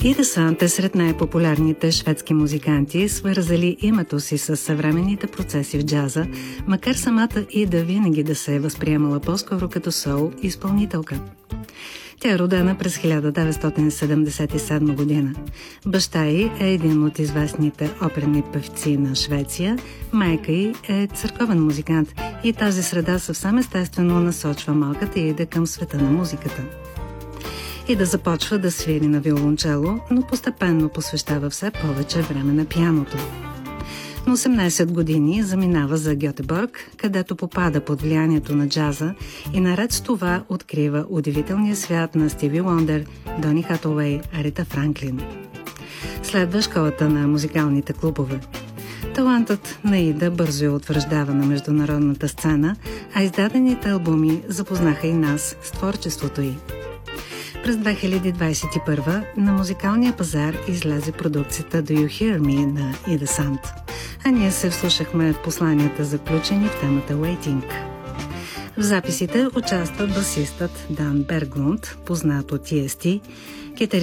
Ида Сант е сред най-популярните шведски музиканти, свързали името си с съвременните процеси в джаза, макар самата Ида винаги да се е възприемала по-скоро като соул изпълнителка. Тя е родена през 1977 година. Баща й е един от известните оперни певци на Швеция, майка й е църковен музикант и тази среда съвсем естествено насочва малката Ида към света на музиката. И да започва да свири на виолончело, но постепенно посвещава все повече време на пианото. На 18 години заминава за Гьотеборг, където попада под влиянието на джаза и наред с това открива удивителния свят на Стиви Уондър, Дони Хатауей, Арита Франклин. Следва школата на музикалните клубове. Талантът на Ида бързо я утвърждава на международната сцена, а издадените албуми запознаха и нас с творчеството й. През 2021 на музикалния пазар излезе продукцията Do You Hear Me на Ида Сант, а ние се вслушахме в посланията, заключени в темата Waiting. В записите участва басистът Дан Берглунд, познат от TST,